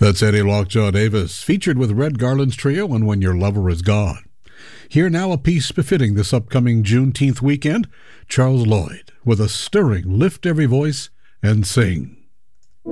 That's Eddie Lockjaw Davis, featured with Red Garland's trio on When Your Lover Is Gone. Here now a piece befitting this upcoming Juneteenth weekend, Charles Lloyd, with a stirring Lift Every Voice and Sing.